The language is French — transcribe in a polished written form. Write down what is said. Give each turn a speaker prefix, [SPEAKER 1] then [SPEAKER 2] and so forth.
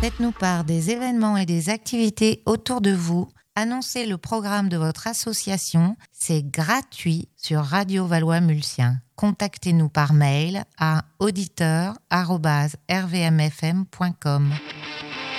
[SPEAKER 1] Faites-nous part des événements et des activités autour de vous. Annoncez le programme de votre association. C'est gratuit sur Radio Valois-Mulsien. Contactez-nous par mail à auditeur@rvmfm.com.